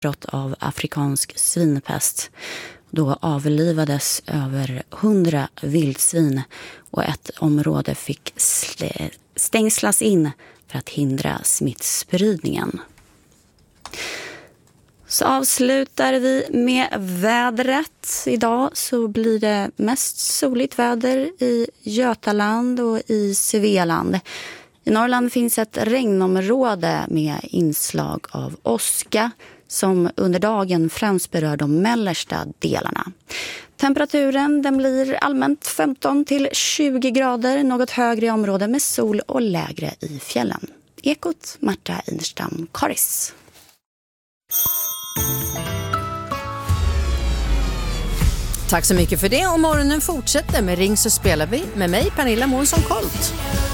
utbrott av afrikansk svinpest. Då avlivades över 100 vildsvin och ett område fick stängslas in för att hindra smittspridningen. Så avslutar vi med vädret. Idag så blir det mest soligt väder i Götaland och i Svealand. I Norrland finns ett regnområde med inslag av åska som under dagen främst berör de mellersta delarna. Temperaturen den blir allmänt 15 till 20 grader, något högre i områden med sol och lägre i fjällen. Ekot, Marta Einerstam, Karis. Tack så mycket för det, och morgonen fortsätter med Ring så spelar vi med mig, Pernilla Månsson Kolt.